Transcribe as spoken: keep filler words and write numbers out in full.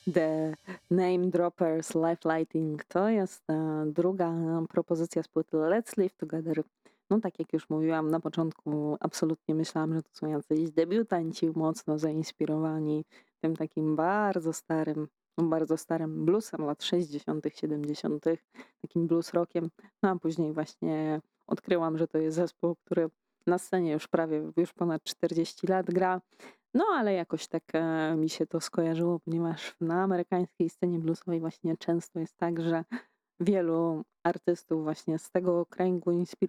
The Name Droppers Life Lighting to jest e, druga propozycja z płyty Let's Live Together. No tak jak już mówiłam na początku, absolutnie myślałam, że to są jacyś debiutanci mocno zainspirowani tym takim bardzo starym, no bardzo starym bluesem lat sześćdziesiątych, siedemdziesiątych, takim blues rockiem. No a później właśnie odkryłam, że to jest zespół, który na scenie już prawie, już ponad czterdzieści lat gra. No, ale jakoś tak, e, mi się to skojarzyło, ponieważ na amerykańskiej scenie bluesowej właśnie często jest tak, że wielu artystów właśnie z tego kręgu